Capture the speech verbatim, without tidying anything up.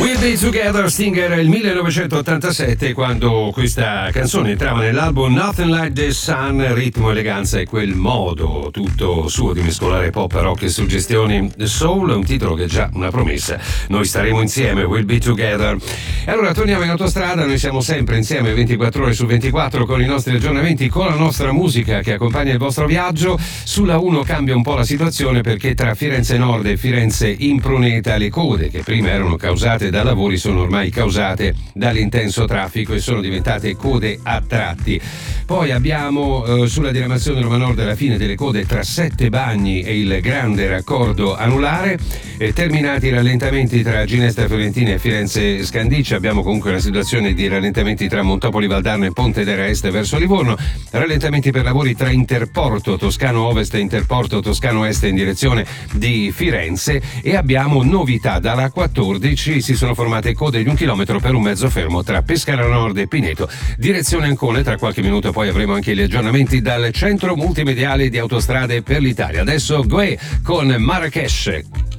We'll Be Together, Sting era il millenovecentottantasette quando questa canzone entrava nell'album Nothing Like the Sun. Ritmo, eleganza e quel modo tutto suo di mescolare pop, rock e suggestioni soul, un titolo che è già una promessa. Noi staremo insieme, We'll Be Together. E allora torniamo in autostrada, noi siamo sempre insieme ventiquattro ore su ventiquattro con i nostri aggiornamenti, con la nostra musica che accompagna il vostro viaggio. Sulla uno cambia un po' la situazione perché tra Firenze Nord e Firenze Impruneta le code che prima erano causate da lavori sono ormai causate dall'intenso traffico e sono diventate code a tratti. Poi abbiamo eh, sulla diramazione Roma Nord la fine delle code tra Sette Bagni e il grande raccordo anulare. Eh, terminati i rallentamenti tra Ginestra Fiorentina e Firenze Scandiccia, abbiamo comunque una situazione di rallentamenti tra Montopoli Valdarno e Ponte d'Era Est verso Livorno. Rallentamenti per lavori tra Interporto Toscano Ovest e Interporto Toscano Est in direzione di Firenze. E abbiamo novità: dalla quattordici si sono formate code di un chilometro per un mezzo fermo tra Pescara Nord e Pineto direzione Ancona. Tra qualche minuto poi avremo anche gli aggiornamenti dal centro multimediale di Autostrade per l'Italia. Adesso Gue con Marrakesh.